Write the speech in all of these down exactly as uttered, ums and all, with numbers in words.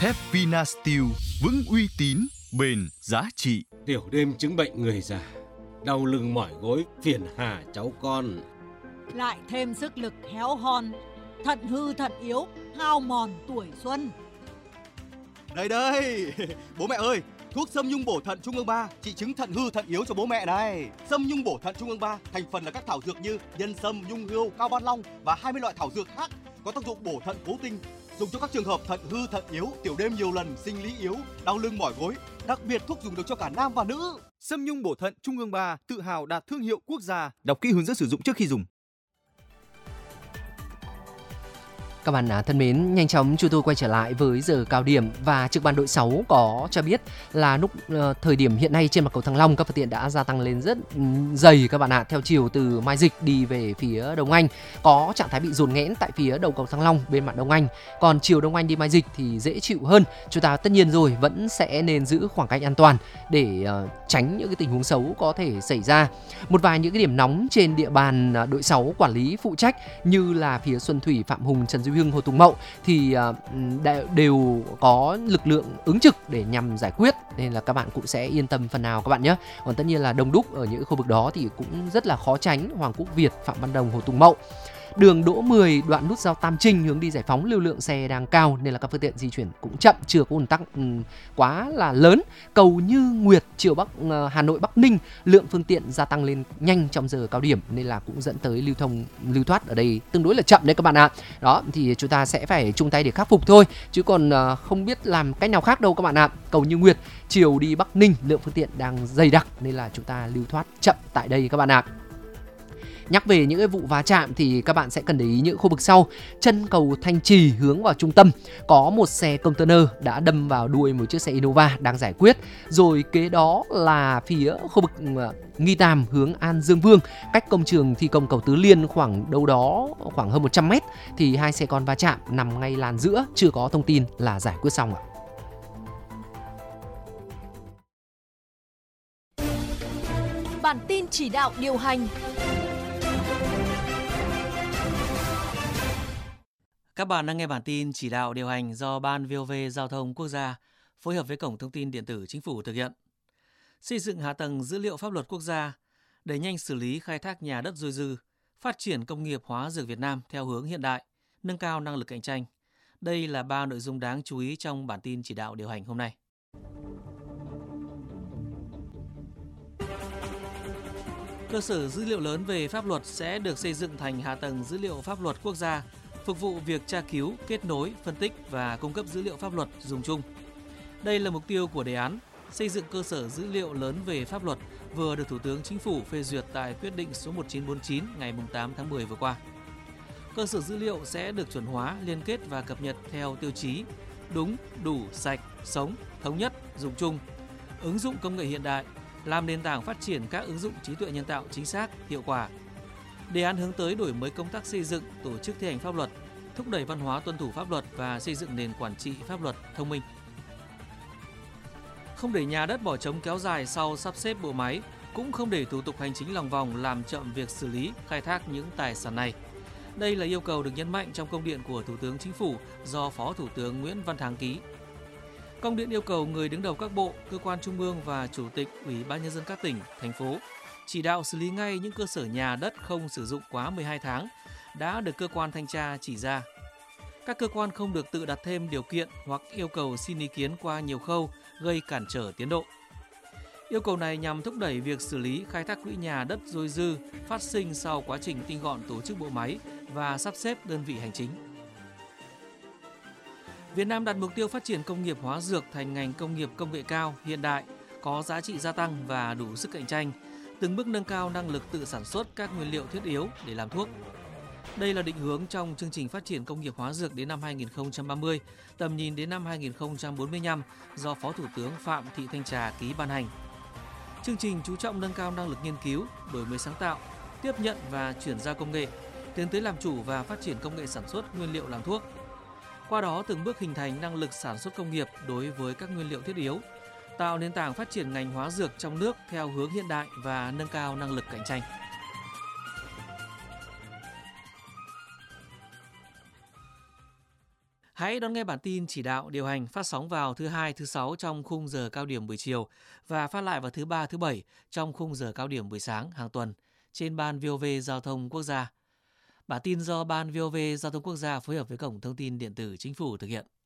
Thép Vinasteel vững uy tín, bền giá trị. Tiểu đêm chứng bệnh người già, đau lưng mỏi gối phiền hà cháu con. Lại thêm sức lực héo hon, thận hư thận yếu, hao mòn tuổi xuân. Đây đây, bố mẹ ơi, thuốc Sâm Nhung bổ thận Trung ương ba trị chứng thận hư thận yếu cho bố mẹ này. Sâm Nhung bổ thận Trung ương ba thành phần là các thảo dược như nhân sâm, nhung hươu, cao ban long và hai mươi loại thảo dược khác có tác dụng bổ thận cố tinh, dùng cho các trường hợp thận hư thận yếu, tiểu đêm nhiều lần, sinh lý yếu, đau lưng mỏi gối. Đặc biệt thuốc dùng được cho cả nam và nữ. Sâm Nhung bổ thận Trung ương ba tự hào đạt thương hiệu quốc gia. Đọc kỹ hướng dẫn sử dụng trước khi dùng. Các bạn thân mến, nhanh chóng chúng tôi quay trở lại với giờ cao điểm và trực ban đội sáu có cho biết là lúc uh, thời điểm hiện nay trên mặt cầu Thăng Long các phương tiện đã gia tăng lên rất um, dày các bạn ạ. Theo chiều từ Mai Dịch đi về phía Đông Anh có trạng thái bị dồn nghẽn tại phía đầu cầu Thăng Long bên mặt Đông Anh. Còn chiều Đông Anh đi Mai Dịch thì dễ chịu hơn. Chúng ta tất nhiên rồi vẫn sẽ nên giữ khoảng cách an toàn để uh, tránh những cái tình huống xấu có thể xảy ra. Một vài những cái điểm nóng trên địa bàn uh, đội sáu quản lý phụ trách như là phía Xuân Thủy, Phạm Hùng, Trần Duy Hưng, Hồ Tùng Mậu thì đều có lực lượng ứng trực để nhằm giải quyết, nên là các bạn cũng sẽ yên tâm phần nào các bạn nhé. Còn tất nhiên là đông đúc ở những khu vực đó thì cũng rất là khó tránh. Hoàng Quốc Việt, Phạm Văn Đồng, Hồ Tùng Mậu. Đường Đỗ mười đoạn nút giao Tam Trinh hướng đi Giải Phóng lưu lượng xe đang cao nên là các phương tiện di chuyển cũng chậm, chưa có ùn tắc um, quá là lớn. Cầu Như Nguyệt chiều Bắc uh, Hà Nội Bắc Ninh lượng phương tiện gia tăng lên nhanh trong giờ cao điểm nên là cũng dẫn tới lưu thông lưu thoát ở đây tương đối là chậm đấy các bạn ạ. Đó thì chúng ta sẽ phải chung tay để khắc phục thôi chứ còn uh, không biết làm cách nào khác đâu các bạn ạ. Cầu Như Nguyệt chiều đi Bắc Ninh lượng phương tiện đang dày đặc nên là chúng ta lưu thoát chậm tại đây các bạn ạ. Nhắc về những cái vụ va chạm thì các bạn sẽ cần để ý những khu vực sau. Chân cầu Thanh Trì hướng vào trung tâm có một xe container đã đâm vào đuôi một chiếc xe Innova đang giải quyết. Rồi kế đó là phía khu vực Nghi Tàm hướng An Dương Vương, cách công trường thi công cầu Tứ Liên khoảng đâu đó khoảng hơn một trăm mét thì hai xe con va chạm nằm ngay làn giữa, chưa có thông tin là giải quyết xong ạ. Bản tin chỉ đạo điều hành. Các bạn đang nghe bản tin chỉ đạo điều hành do Ban vê o vê Giao thông Quốc gia phối hợp với Cổng Thông tin Điện tử Chính phủ thực hiện. Xây dựng hạ tầng dữ liệu pháp luật quốc gia, đẩy nhanh xử lý khai thác nhà đất dôi dư, phát triển công nghiệp hóa dược Việt Nam theo hướng hiện đại, nâng cao năng lực cạnh tranh. Đây là ba nội dung đáng chú ý trong bản tin chỉ đạo điều hành hôm nay. Cơ sở dữ liệu lớn về pháp luật sẽ được xây dựng thành hạ tầng dữ liệu pháp luật quốc gia, phục vụ việc tra cứu, kết nối, phân tích và cung cấp dữ liệu pháp luật dùng chung. Đây là mục tiêu của đề án xây dựng cơ sở dữ liệu lớn về pháp luật vừa được Thủ tướng Chính phủ phê duyệt tại quyết định số một chín bốn chín ngày tám tháng mười vừa qua. Cơ sở dữ liệu sẽ được chuẩn hóa, liên kết và cập nhật theo tiêu chí đúng, đủ, sạch, sống, thống nhất, dùng chung, ứng dụng công nghệ hiện đại, làm nền tảng phát triển các ứng dụng trí tuệ nhân tạo chính xác, hiệu quả. Đề án hướng tới đổi mới công tác xây dựng, tổ chức thi hành pháp luật, thúc đẩy văn hóa tuân thủ pháp luật và xây dựng nền quản trị pháp luật thông minh. Không để nhà đất bỏ trống kéo dài sau sắp xếp bộ máy, cũng không để thủ tục hành chính lòng vòng làm chậm việc xử lý, khai thác những tài sản này. Đây là yêu cầu được nhấn mạnh trong công điện của Thủ tướng Chính phủ do Phó Thủ tướng Nguyễn Văn Thắng ký. Công điện yêu cầu người đứng đầu các bộ, cơ quan trung ương và Chủ tịch Ủy ban Nhân dân các tỉnh, thành phố chỉ đạo xử lý ngay những cơ sở nhà đất không sử dụng quá mười hai tháng đã được cơ quan thanh tra chỉ ra. Các cơ quan không được tự đặt thêm điều kiện hoặc yêu cầu xin ý kiến qua nhiều khâu gây cản trở tiến độ. Yêu cầu này nhằm thúc đẩy việc xử lý khai thác quỹ nhà đất dôi dư phát sinh sau quá trình tinh gọn tổ chức bộ máy và sắp xếp đơn vị hành chính. Việt Nam đặt mục tiêu phát triển công nghiệp hóa dược thành ngành công nghiệp công nghệ cao, hiện đại, có giá trị gia tăng và đủ sức cạnh tranh, từng bước nâng cao năng lực tự sản xuất các nguyên liệu thiết yếu để làm thuốc. Đây là định hướng trong chương trình phát triển công nghiệp hóa dược đến năm hai nghìn không trăm ba mươi, tầm nhìn đến năm hai nghìn không trăm bốn mươi lăm do Phó Thủ tướng Phạm Thị Thanh Trà ký ban hành. Chương trình chú trọng nâng cao năng lực nghiên cứu, đổi mới sáng tạo, tiếp nhận và chuyển giao công nghệ, tiến tới làm chủ và phát triển công nghệ sản xuất nguyên liệu làm thuốc. Qua đó từng bước hình thành năng lực sản xuất công nghiệp đối với các nguyên liệu thiết yếu, tạo nền tảng phát triển ngành hóa dược trong nước theo hướng hiện đại và nâng cao năng lực cạnh tranh. Hãy đón nghe bản tin chỉ đạo điều hành phát sóng vào thứ hai, thứ sáu trong khung giờ cao điểm buổi chiều và phát lại vào thứ ba, thứ bảy trong khung giờ cao điểm buổi sáng hàng tuần trên Ban vê o vê Giao thông Quốc gia. Bản tin do Ban vê o vê Giao thông Quốc gia phối hợp với Cổng Thông tin Điện tử Chính phủ thực hiện.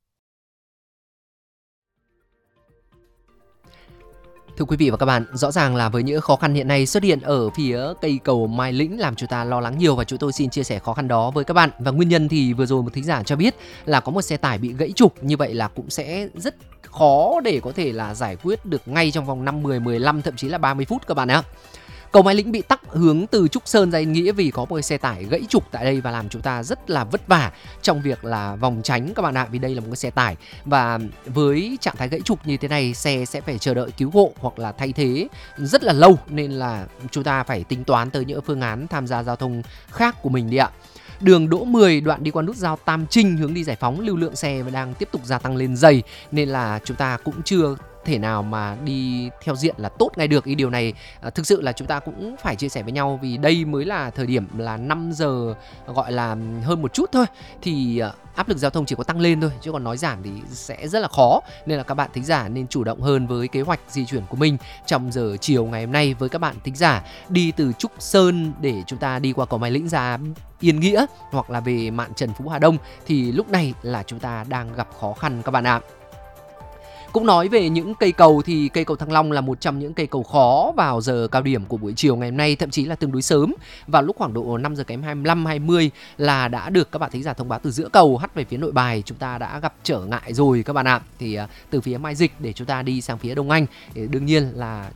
Thưa quý vị và các bạn, rõ ràng là với những khó khăn hiện nay xuất hiện ở phía cây cầu Mai Lĩnh làm chúng ta lo lắng nhiều, và chúng tôi xin chia sẻ khó khăn đó với các bạn. Và nguyên nhân thì vừa rồi một thính giả cho biết là có một xe tải bị gãy trục, như vậy là cũng sẽ rất khó để có thể là giải quyết được ngay trong vòng năm, mười, mười lăm, thậm chí là ba mươi phút các bạn ạ. Cầu Mai Lĩnh bị tắc hướng từ Trúc Sơn ra Yên Nghĩa vì có một xe tải gãy trục tại đây và làm chúng ta rất là vất vả trong việc là vòng tránh các bạn ạ, vì đây là một cái xe tải và với trạng thái gãy trục như thế này, xe sẽ phải chờ đợi cứu hộ hoặc là thay thế rất là lâu, nên là chúng ta phải tính toán tới những phương án tham gia giao thông khác của mình đi ạ. Đường Đỗ mười đoạn đi qua nút giao Tam Trinh hướng đi Giải Phóng, lưu lượng xe đang tiếp tục gia tăng lên dày nên là chúng ta cũng chưa thể nào mà đi theo diện là tốt ngay được. Ý điều này à, thực sự là chúng ta cũng phải chia sẻ với nhau, vì đây mới là thời điểm là năm giờ gọi là hơn một chút thôi thì à, áp lực giao thông chỉ có tăng lên thôi, chứ còn nói giảm thì sẽ rất là khó, nên là các bạn thính giả nên chủ động hơn với kế hoạch di chuyển của mình trong giờ chiều ngày hôm nay. Với các bạn thính giả đi từ Trúc Sơn để chúng ta đi qua cầu Mai Lĩnh ra Yên Nghĩa hoặc là về Mạn Trần Phú Hà Đông thì lúc này là chúng ta đang gặp khó khăn các bạn ạ. Cũng nói về những cây cầu thì cây cầu Thăng Long là một trong những cây cầu khó vào giờ cao điểm của buổi chiều ngày hôm nay, thậm chí là tương đối sớm. Vào lúc khoảng độ năm giờ kém hai mươi lăm hai mươi là đã được các bạn thính giả thông báo từ giữa cầu hắt về phía Nội Bài chúng ta đã gặp trở ngại rồi các bạn ạ. Thì từ phía Mai Dịch để chúng ta đi sang phía Đông Anh, thì đương nhiên là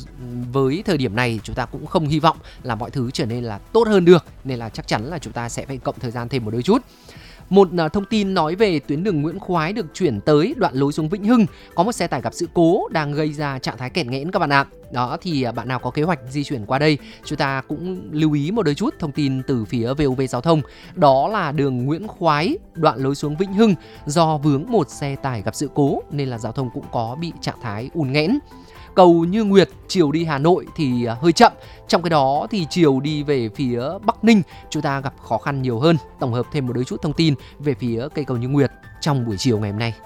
với thời điểm này chúng ta cũng không hy vọng là mọi thứ trở nên là tốt hơn được, nên là chắc chắn là chúng ta sẽ phải cộng thời gian thêm một đôi chút. Một thông tin nói về tuyến đường Nguyễn Khoái được chuyển tới đoạn lối xuống Vĩnh Hưng, có một xe tải gặp sự cố đang gây ra trạng thái kẹt nghẽn các bạn ạ. Đó thì bạn nào có kế hoạch di chuyển qua đây, chúng ta cũng lưu ý một đôi chút thông tin từ phía vê o vê Giao thông. Đó là đường Nguyễn Khoái đoạn lối xuống Vĩnh Hưng do vướng một xe tải gặp sự cố nên là giao thông cũng có bị trạng thái ùn nghẽn. Cầu Như Nguyệt chiều đi Hà Nội thì hơi chậm, trong cái đó thì chiều đi về phía Bắc Ninh chúng ta gặp khó khăn nhiều hơn. Tổng hợp thêm một đôi chút thông tin về phía cây cầu Như Nguyệt trong buổi chiều ngày hôm nay.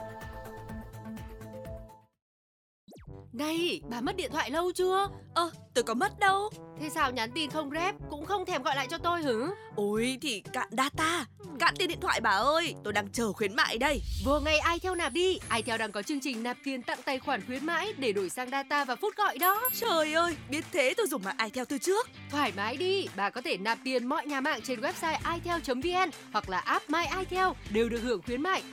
Này, bà mất điện thoại lâu chưa? Ơ, tôi có mất đâu. Thế sao nhắn tin không rep, cũng không thèm gọi lại cho tôi hử? Ôi thì cạn data, cạn tiền điện thoại bà ơi, tôi đang chờ khuyến mại đây. Vừa ngày Itel nạp đi, Itel đang có chương trình nạp tiền tặng tài khoản khuyến mãi để đổi sang data và phút gọi đó. Trời ơi, biết thế tôi dùng mạng Itel từ trước. Thoải mái đi, bà có thể nạp tiền mọi nhà mạng trên website itel chấm vn hoặc là app My Itel đều được hưởng khuyến mại